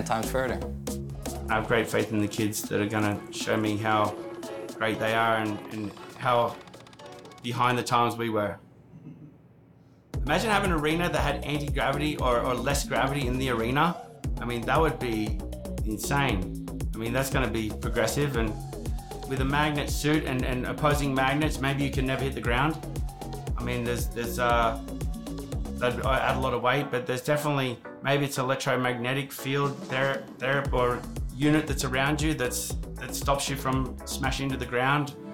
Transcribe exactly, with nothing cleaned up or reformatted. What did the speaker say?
times further. I have great faith in the kids that are going to show me how great they are and, and how behind the times we were. Imagine having an arena that had anti-gravity or, or less gravity in the arena. I mean, that would be insane. I mean, that's going to be progressive, and with a magnet suit and, and opposing magnets, maybe you can never hit the ground. I mean, there's, there's uh, that'd add a lot of weight, but there's definitely, maybe it's electromagnetic field there, there or unit that's around you that's that stops you from smashing into the ground.